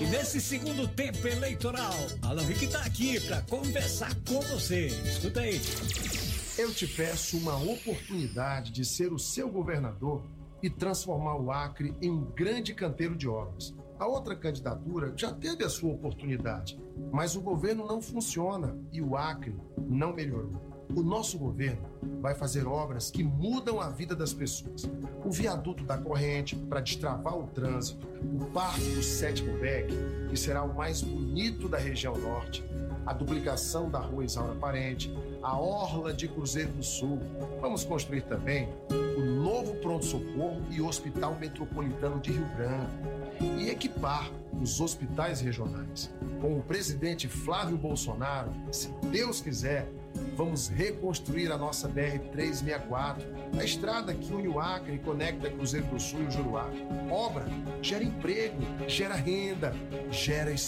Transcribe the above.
nesse segundo tempo eleitoral, Alan Rick tá aqui para conversar com você. Escuta aí. Eu te peço uma oportunidade de ser o seu governador e transformar o Acre em um grande canteiro de obras. A outra candidatura já teve a sua oportunidade, mas o governo não funciona e o Acre não melhorou. O nosso governo vai fazer obras que mudam a vida das pessoas. O viaduto da corrente para destravar o trânsito, o parque do Sétimo Beck, que será o mais bonito da região norte, a duplicação da rua Isaura Parente, a orla de Cruzeiro do Sul. Vamos construir também o novo pronto-socorro e Hospital Metropolitano de Rio Branco e equipar os hospitais regionais. Com o presidente Flávio Bolsonaro, se Deus quiser, vamos reconstruir a nossa BR-364, a estrada que une o Acre e conecta Cruzeiro do Sul e o Juruá. Obra gera emprego, gera renda, gera esperança.